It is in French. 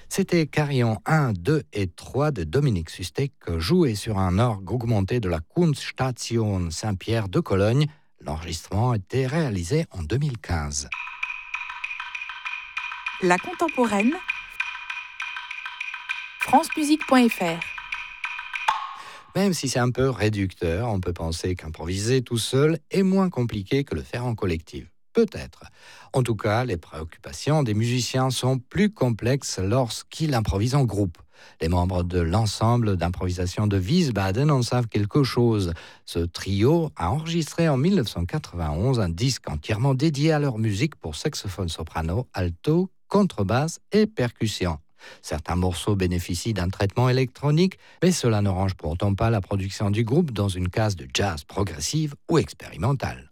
C'était Carillon 1, 2 et 3 de Dominique Sustek, joué sur un orgue augmenté de la Kunststation Saint-Pierre de Cologne. L'enregistrement a été réalisé en 2015. La contemporaine, francemusique.fr. Même si c'est un peu réducteur, on peut penser qu'improviser tout seul est moins compliqué que le faire en collectif. Peut-être. En tout cas, les préoccupations des musiciens sont plus complexes lorsqu'ils improvisent en groupe. Les membres de l'ensemble d'improvisation de Wiesbaden en savent quelque chose. Ce trio a enregistré en 1991 un disque entièrement dédié à leur musique pour saxophone soprano, alto, contrebasse et percussion. Certains morceaux bénéficient d'un traitement électronique, mais cela ne range pourtant pas la production du groupe dans une case de jazz progressive ou expérimentale.